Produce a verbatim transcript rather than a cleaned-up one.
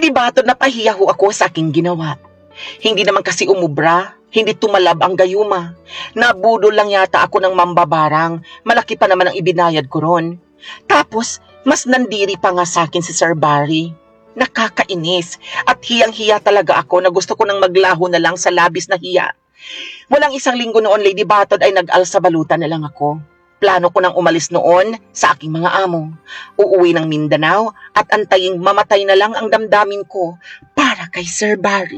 Lady Batod, napahiya ho ako sa aking ginawa. Hindi naman kasi umubra, hindi tumalab ang gayuma. Nabudol lang yata ako ng mambabarang, malaki pa naman ang ibinayad ko ron. Tapos, mas nandiri pa nga sa akin si Sir Barry. Nakakainis at hiyang-hiya talaga ako na gusto ko nang maglaho na lang sa labis na hiya. Walang isang linggo noon, Lady Batod, ay nag-alsa balutan na lang ako. Plano ko nang umalis noon sa aking mga amo. Uuwi ng Mindanao at antaying mamatay na lang ang damdamin ko para kay Sir Barry.